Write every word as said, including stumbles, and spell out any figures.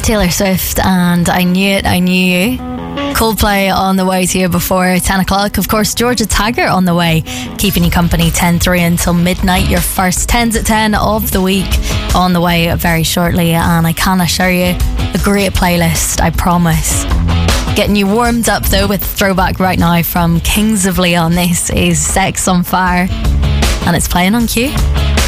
Taylor Swift and I Knew It, I Knew You. Coldplay on the way to you before ten o'clock. Of course, Georgia Taggart on the way, keeping you company ten three until midnight. Your first tens at ten of the week on the way very shortly, and I can assure you a great playlist, I promise. Getting you warmed up though with throwback right now from Kings of Leon. This is Sex on Fire and it's playing on cue.